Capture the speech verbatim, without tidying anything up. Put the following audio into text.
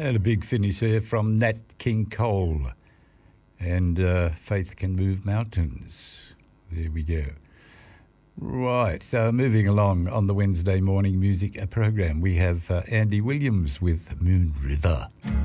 And a big finish there from Nat King Cole and uh, Faith Can Move Mountains. There we go. Right, so moving along on the Wednesday morning music program, we have uh, Andy Williams with Moon River.